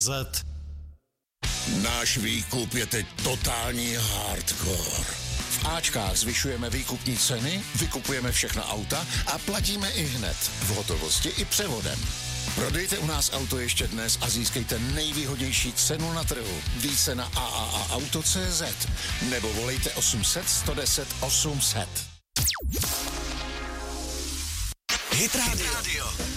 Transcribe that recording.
Z. Náš výkup je teď totální hardcore. V Ačkách zvyšujeme výkupní ceny, vykupujeme všechna auta a platíme i hned. V hotovosti i převodem. Prodejte u nás auto ještě dnes a získejte nejvýhodnější cenu na trhu. Více na AAAauto.cz nebo volejte 800 110 800. Hit Radio.